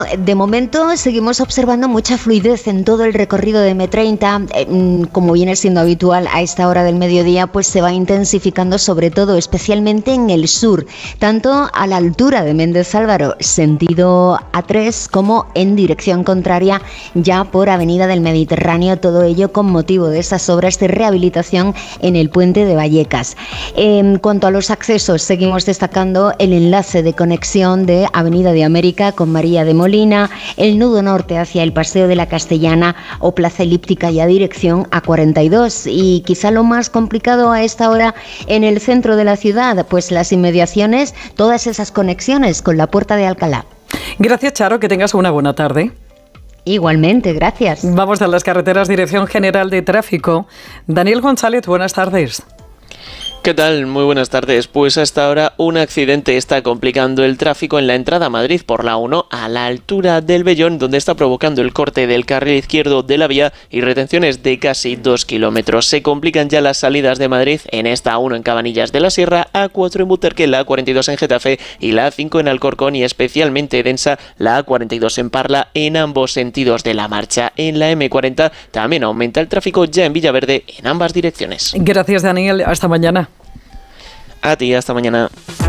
De momento seguimos observando mucha fluidez en todo el recorrido de M30, como viene siendo habitual a esta hora del mediodía, pues se va intensificando sobre todo, especialmente en el sur, tanto a la altura de Méndez Álvaro, sentido A3, como en dirección contraria ya por Avenida del Mediterráneo, todo ello con motivo de esas obras de rehabilitación en el puente de Vallecas. En cuanto a los accesos, seguimos destacando el enlace de conexión de Avenida de América con María de Molina, el nudo norte hacia el Paseo de la Castellana o Plaza Elíptica y a dirección A42. Y quizá lo más complicado a esta hora en el centro de la ciudad, pues las inmediaciones, todas esas conexiones con la Puerta de Alcalá. Gracias, Charo, que tengas una buena tarde. Igualmente, gracias. Vamos a las carreteras, Dirección General de Tráfico. Daniel González, buenas tardes. ¿Qué tal? Muy buenas tardes. Pues hasta ahora un accidente está complicando el tráfico en la entrada a Madrid por la 1 a la altura del Vellón, donde está provocando el corte del carril izquierdo de la vía y retenciones de casi 2 kilómetros. Se complican ya las salidas de Madrid en esta A1 en Cabanillas de la Sierra, A4 en Butarque, la A42 en Getafe y la A5 en Alcorcón, y especialmente densa la A42 en Parla en ambos sentidos de la marcha. En la M40 también aumenta el tráfico ya en Villaverde en ambas direcciones. Gracias, Daniel. Hasta mañana. A ti, hasta mañana.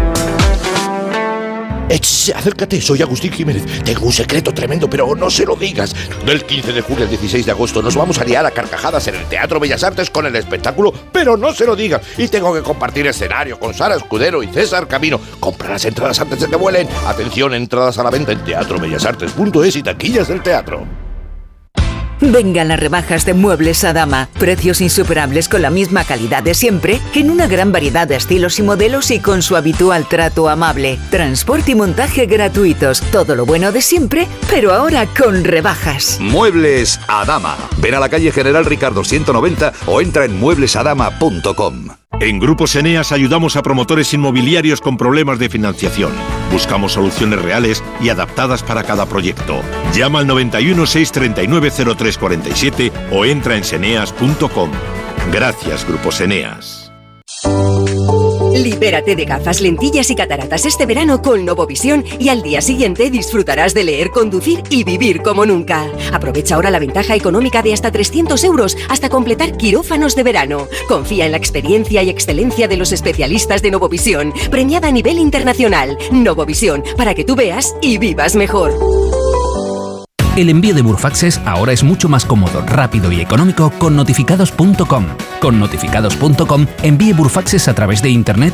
Acércate, soy Agustín Jiménez. Tengo un secreto tremendo, pero no se lo digas. Del 15 de julio al 16 de agosto nos vamos a liar a carcajadas en el Teatro Bellas Artes con el espectáculo Pero no se lo digas. Y tengo que compartir escenario con Sara Escudero y César Camino. Compra las entradas antes de que vuelen. Atención, entradas a la venta en teatrobellasartes.es y taquillas del teatro. Vengan las rebajas de Muebles Adama. Precios insuperables con la misma calidad de siempre, en una gran variedad de estilos y modelos y con su habitual trato amable. Transporte y montaje gratuitos. Todo lo bueno de siempre, pero ahora con rebajas. Muebles Adama. Ven a la calle General Ricardo 190 o entra en mueblesadama.com. En Grupos Eneas ayudamos a promotores inmobiliarios con problemas de financiación. Buscamos soluciones reales y adaptadas para cada proyecto. Llama al 91 639 0347 o entra en seneas.com. Gracias, Grupos Eneas. Libérate de gafas, lentillas y cataratas este verano con Novovisión y al día siguiente disfrutarás de leer, conducir y vivir como nunca. Aprovecha ahora la ventaja económica de hasta 300 euros hasta completar quirófanos de verano. Confía en la experiencia y excelencia de los especialistas de Novovisión, premiada a nivel internacional. Novovisión, para que tú veas y vivas mejor. El envío de Burfaxes ahora es mucho más cómodo, rápido y económico con notificados.com. Con notificados.com envíe Burfaxes a través de internet